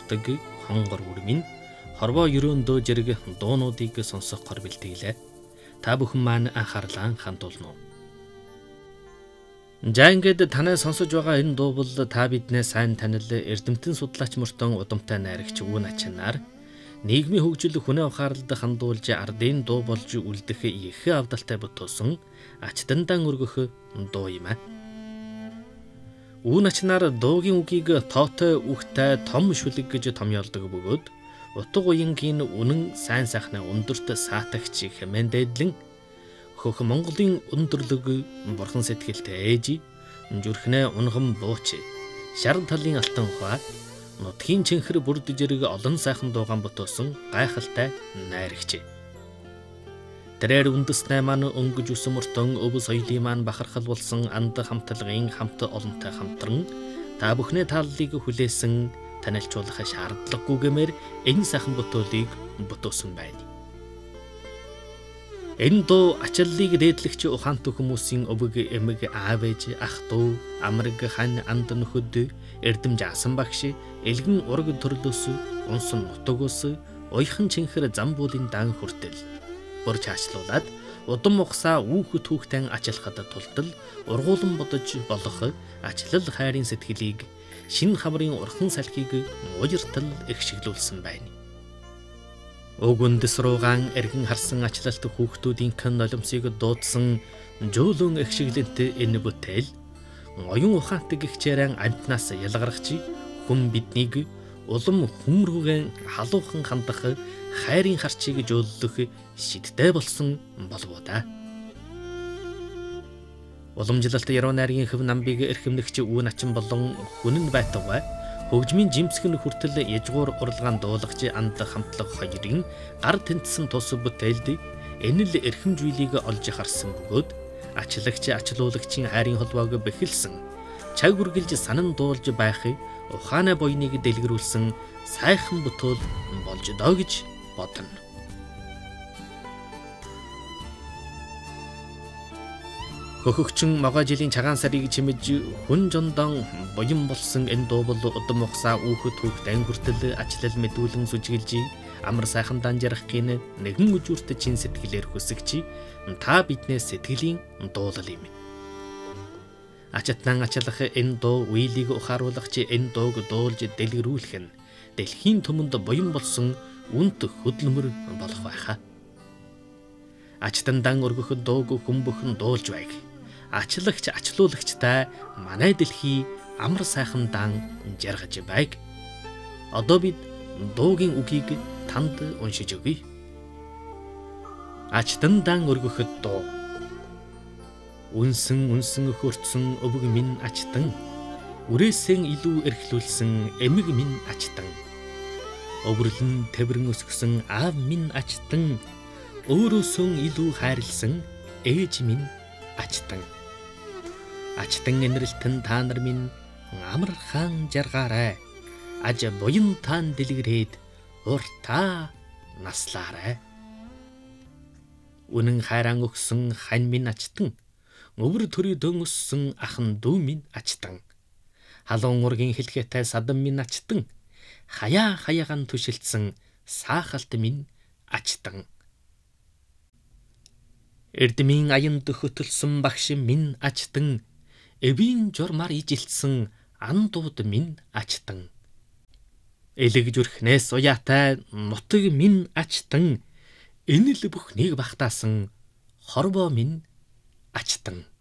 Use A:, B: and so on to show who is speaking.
A: дуулдаг хонгор үр минь хорвоо ерөөндөө зэрэг дуунуудыг сонсох гор бэлтгэлээ. Та бүхэн маань анхаарлаа хандуулна уу? За ингээд танай сонсож байгаа энэ дуу бол та биднээ сайн танил эрдэмтэн судлаач мөртөн удамтай найрагч Үн Ачнаар нийгмийн хөгжил хүнээ ухаарлд хандуулж ардын дуу болж үлдэх их авдалтай бүтөөсөн ач дандан өргөх дуу юм аа. Үн Ачнаар дуугийн үгийг тоотой үгтэй том шүлэг гэж томьёолдог бөгөөд утга уянгийн үнэн сайн сайхны өндөрт саатагч хэмээн дээдлэн хөх Монголын өндөрлөг бурхан сэтгэлтэй ээж зүрхнээ унган бууч шар талын алтан ухаа нутгийн чинхэр бүрд зэрэг олон сайхан дууган бүтөөсөн гайхалтай найрагч. Тэрээр үндэснээ маань өнгөж өсмөртөн өв соёлын маань бахархал болсон анд хамтлагын хамт олонтой хамтран та бүхний тааллыг хүлээсэн танилцуулах шаардлагагүйгэмээр энэ сайхан бүтээлийг бүтөөсөн байна. Энэ дуу ачааллыг дээдлэгч ухаантай хүмүүсийн өвөг эмэг аав ээж ах дүү амраг хань анд нөхөд эрдэм жаасан багш элгэн ураг төрлөөс унсан нутагоос уйхан чинхэр зам буулын дан хүртэл бүр чаачлуулад удам ухсаа үүхэд хүүхдэн ачаалахад тултал ургуулan бодож болох ачлал хайрын сэтгэлийг шин хамрын урхан салхийг уужиртал ихшиглүүлсэн байна. Уг үндэс руугаан эргэн харсан ачлалт хүүхдүүдийн noloмсыг дуудсан жөөлөн ихшиглэнт энэ бүтээл оюун ухаантай гихчээрэн амтнаас ялгарч хүн биднийг улам хүмрүүгэн халуухан хандах хайрын харчийг жөөллөх шидтэй болсон болов да. Уламжлалт яруу найргийн хөв намбыг эрхэмлэгч Үн Ачин болон хүнэн байтугай хөгжмийн жимсгэн хүртэл язгуур урлагаан дуулагч анд хамтлаг хоёрын гар тэнцсэн тус бүтээлд энэ л эрхэмжүүлийг олж харсан бөгөөд ачлагч ачлуулагчийн хайрын холбоог бэхэлсэн чаг үргэлж санан дуулж байх ухааны буйныг дэлгэрүүлсэн сайхан бүтээл болж доо гэж бодно. Хөхөгчин могоо жилийн цагаан сарыг чимэж хүн жондон буян болсон энэ дуу бол удам ухсаа үүхэд хүүхдэн хүртэл ачлал мэдүүлэн сүжгэлж амар сайхан данжрахын нэгэн үжүрт чин сэтгэлээр хүсэгч та биднээс сэтгэлийн дуулал юм. Ачатнан ачаалах энэ дуу үеийг ухааруулагч энэ дууг дуулж дэлгэрүүлэх нь дэлхийн түмэнд буян болсон үнэт хөдөлмөр болох байхаа. Ач дандан өргөх дууг хүмүүхэн дуулж байг. Ачлагч ачлуулагчтай манай дэлхий амар сайхан дан жаргаж байг. Одоо бид дуугийн үгийг танд уншиж өгье. Ач дандан өргөхөд дуу. Үнсэн хөрцөн өвөг минь ачтан үрээсэн илүү эрхлүүлсэн эмэг минь ачтан өвөрлөн тэврэн өсгсөн аав минь ачтан өөрөөсөө илүү хайрлсан ээж минь ачтан ачтан энэрэлтэн та нар минь амархан жаргаарай аж буян таан дэлгэрээд уртаа наслаарай. Үнэн хайран өгсөн хань минь ачтан өвөр төрөдөн өссөн ахан дүү минь ачтан халуун ургийн хэлхээтэй садан минь ачтан хаяаган түшилтсэн саахалт минь ачтан эрдмийн аянд хөтөлсөн багш минь ачтан эвийн журмаар ижилсэн ан дууд минь ачтан элэг зүрхнээс уяатай нутаг минь ачтан энэ л бүхнийг багтаасан хорвоо минь ачтан